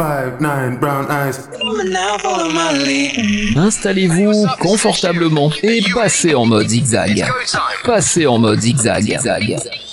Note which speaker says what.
Speaker 1: 5'9", brown eyes.
Speaker 2: Installez-vous confortablement et passez en mode zigzag. Passez en mode zigzag.